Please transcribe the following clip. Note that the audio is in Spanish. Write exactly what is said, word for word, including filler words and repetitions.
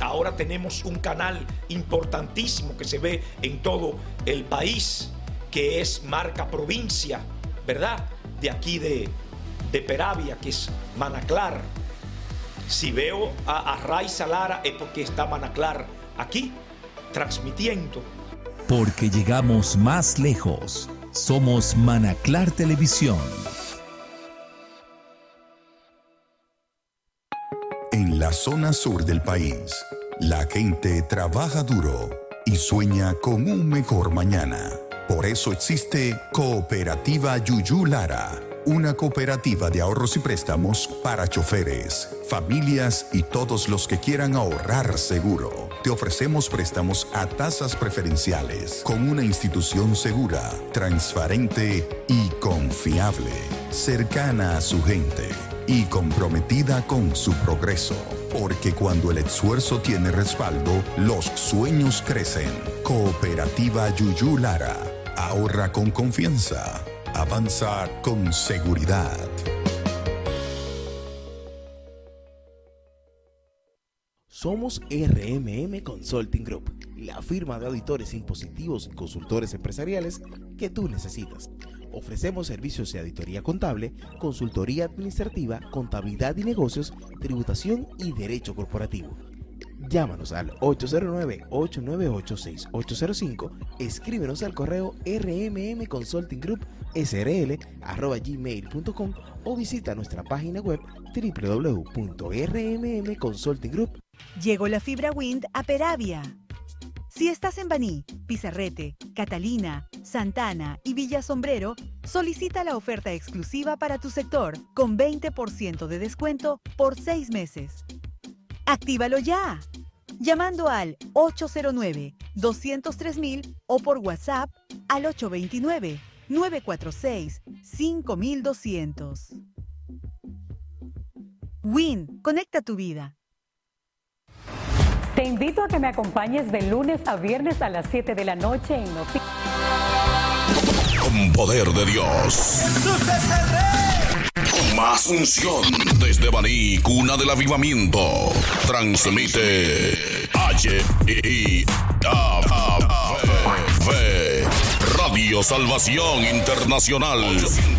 ahora tenemos un canal importantísimo que se ve en todo el país, que es Marca Provincia, ¿verdad? De aquí de, de Peravia, que es Manaclar. Si veo a, a Raiza Lara es porque está Manaclar aquí, transmitiendo. Porque llegamos más lejos. Somos Manaclar Televisión. En la zona sur del país, la gente trabaja duro y sueña con un mejor mañana. Por eso existe Cooperativa Yuyu Lara, una cooperativa de ahorros y préstamos para choferes, familias y todos los que quieran ahorrar seguro. Te ofrecemos préstamos a tasas preferenciales con una institución segura, transparente y confiable, cercana a su gente y comprometida con su progreso. Porque cuando el esfuerzo tiene respaldo, los sueños crecen. Cooperativa Yuyu Lara. Ahorra con confianza. Avanza con seguridad. Somos R M M Consulting Group, la firma de auditores impositivos y consultores empresariales que tú necesitas. Ofrecemos servicios de auditoría contable, consultoría administrativa, contabilidad y negocios, tributación y derecho corporativo. Llámanos al ocho cero nueve, ocho nueve ocho, seis ocho cero cinco, escríbenos al correo r m m consulting group s r l arroba gmail punto com o visita nuestra página web w w w punto r m m consulting group. Llegó la fibra Wind a Peravia. Si estás en Baní, Pizarrete, Catalina, Santana y Villa Sombrero, solicita la oferta exclusiva para tu sector con veinte por ciento de descuento por seis meses. ¡Actívalo ya! Llamando al ocho cero nueve, dos cero tres mil o por WhatsApp al ocho dos nueve, nueve cuatro seis, cinco dos cero cero. Win, conecta tu vida. Te invito a que me acompañes de lunes a viernes a las siete de la noche en Noti. Con poder de Dios. Jesús es el Rey. Con más unción desde Baní, cuna del avivamiento. Transmite H I A V Radio Salvación Internacional.